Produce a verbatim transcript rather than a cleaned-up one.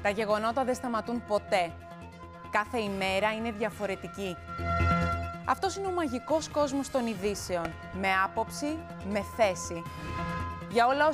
Τα γεγονότα δεν σταματούν ποτέ. Κάθε ημέρα είναι διαφορετική. Αυτός είναι ο μαγικός κόσμος των ειδήσεων. Με άποψη, με θέση. Για όλα